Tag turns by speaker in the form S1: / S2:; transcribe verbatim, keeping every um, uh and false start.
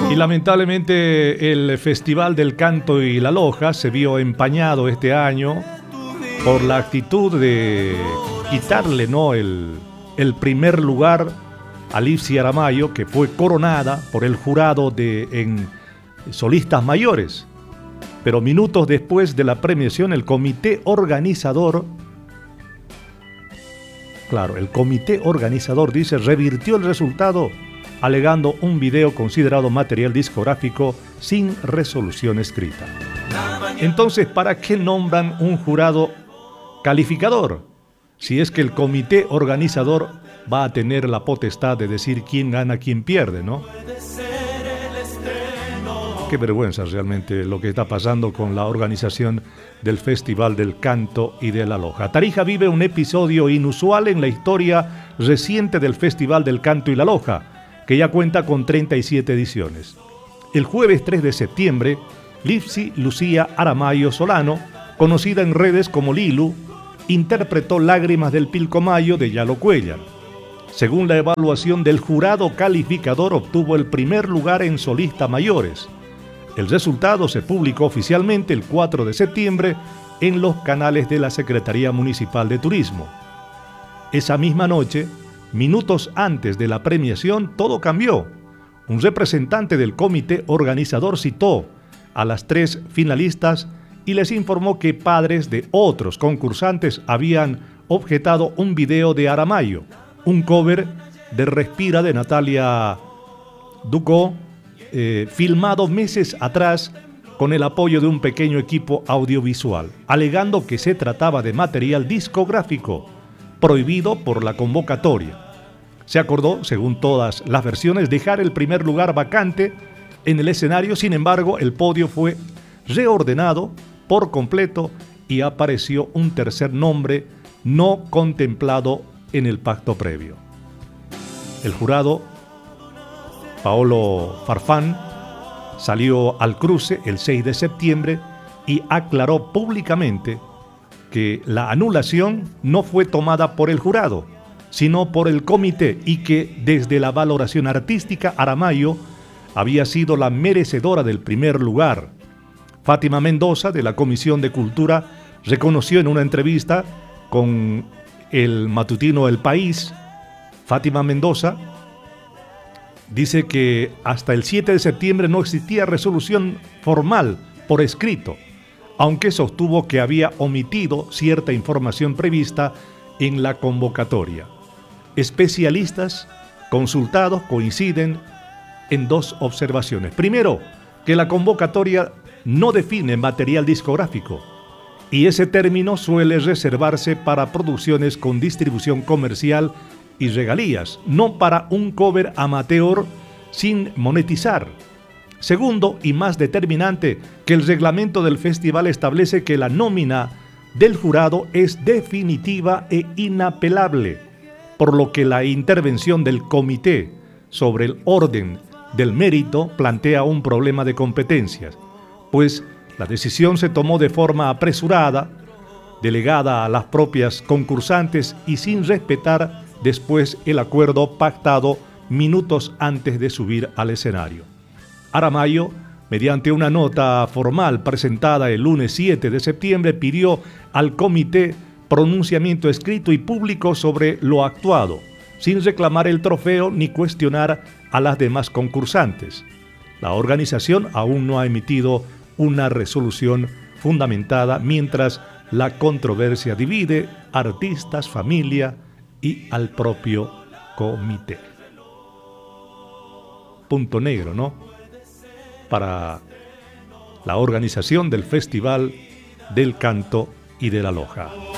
S1: Y lamentablemente el Festival del Canto y la Loja se vio empañado este año por la actitud de quitarle, ¿no?, el, el primer lugar a Livsi Aramayo, que fue coronada por el jurado de, en solistas mayores. Pero minutos después de la premiación, el comité organizador, claro, el comité organizador, dice, revirtió el resultado, alegando un video considerado material discográfico sin resolución escrita. Entonces, ¿para qué nombran un jurado calificador? Si es que el comité organizador va a tener la potestad de decir quién gana, quién pierde, ¿no? Qué vergüenza realmente lo que está pasando con la organización del Festival del Canto y de la Loja. Tarija vive un episodio inusual en la historia reciente del Festival del Canto y la Loja, que ya cuenta con treinta y siete ediciones. El jueves tres de septiembre, Livsi Lucía Aramayo Solano, conocida en redes como Lilu, interpretó Lágrimas del Pilcomayo de Yalo Cuellar. Según la evaluación del jurado calificador, obtuvo el primer lugar en solistas mayores. El resultado se publicó oficialmente el cuatro de septiembre en los canales de la Secretaría Municipal de Turismo. Esa misma noche, minutos antes de la premiación, todo cambió. Un representante del comité organizador citó a las tres finalistas y les informó que padres de otros concursantes habían objetado un video de Aramayo, un cover de Respira de Natalia Ducó, eh, filmado meses atrás con el apoyo de un pequeño equipo audiovisual, alegando que se trataba de material discográfico prohibido por la convocatoria. Se acordó, según todas las versiones, dejar el primer lugar vacante en el escenario. Sin embargo, el podio fue reordenado por completo y apareció un tercer nombre no contemplado en el pacto previo. El jurado, Paolo Farfán, salió al cruce el seis de septiembre y aclaró públicamente que la anulación no fue tomada por el jurado, sino por el comité, y que desde la valoración artística Aramayo había sido la merecedora del primer lugar. Fátima Mendoza, de la Comisión de Cultura, reconoció en una entrevista con el matutino El País. Fátima Mendoza dice que hasta el siete de septiembre no existía resolución formal por escrito, aunque sostuvo que había omitido cierta información prevista en la convocatoria. Especialistas consultados coinciden en dos observaciones. Primero, que la convocatoria no define material discográfico, y ese término suele reservarse para producciones con distribución comercial y regalías, no para un cover amateur sin monetizar. Segundo, y más determinante, que el reglamento del festival establece que la nómina del jurado es definitiva e inapelable, por lo que la intervención del comité sobre el orden del mérito plantea un problema de competencias, pues la decisión se tomó de forma apresurada, delegada a las propias concursantes y sin respetar después el acuerdo pactado minutos antes de subir al escenario. Aramayo, mediante una nota formal presentada el lunes siete de septiembre, pidió al comité pronunciamiento escrito y público sobre lo actuado, sin reclamar el trofeo ni cuestionar a las demás concursantes. La organización aún no ha emitido una resolución fundamentada, mientras la controversia divide artistas, familia y al propio comité. Punto negro, ¿no?, para la organización del Festival del Canto y de la Loja.